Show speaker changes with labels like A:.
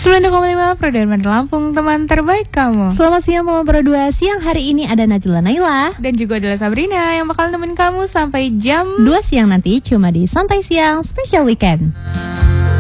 A: 92,5 Pro Dharma Lampung, teman terbaik kamu.
B: Selamat siang Mama Pro 2. Siang hari ini ada Najla Naila
A: dan juga adalah Sabrina yang bakal nemenin kamu sampai jam
B: 2 siang nanti, cuma di Santai Siang Special Weekend.